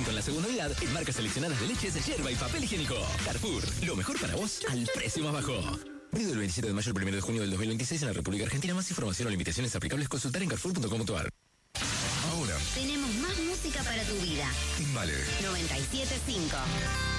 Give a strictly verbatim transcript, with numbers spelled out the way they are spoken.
descuento en la segunda unidad en marcas seleccionadas de leches, yerba y papel higiénico. Carrefour, lo mejor para vos al precio más bajo. Válido del veintisiete de mayo al primero de junio del dos mil veintiséis en la República Argentina. Más información o limitaciones aplicables consultar en carrefour punto com punto a r. Ahora tenemos más música para tu vida. Timbale. noventa y siete punto cinco.